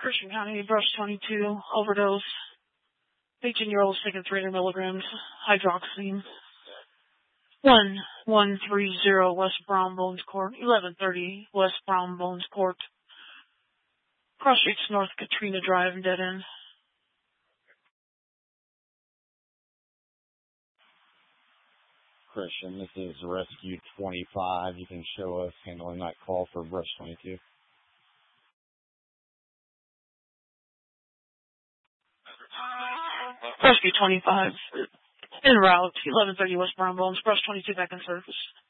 Christian County, brush 22, overdose. 18-year-old taking 300 milligrams, hydroxine. 1130 West Brown Bones Court, 1130 West Brown Bones Court. Cross Streets North Katrina Drive, dead end. Christian, this is Rescue 25. You can show us handling that call for brush 22. Rescue 25, en route, 1130 West Brown Bones, brush 22 back in service.